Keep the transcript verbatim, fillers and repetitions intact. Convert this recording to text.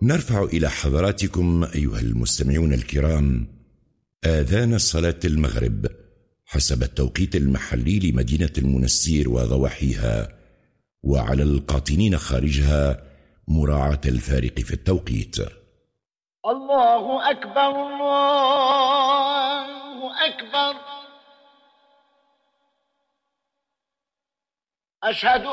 نرفع إلى حضراتكم أيها المستمعون الكرام آذان صلاة المغرب حسب التوقيت المحلي لمدينة المنستير وضواحيها، وعلى القاطنين خارجها مراعاة الفارق في التوقيت. الله أكبر الله أكبر. أشهد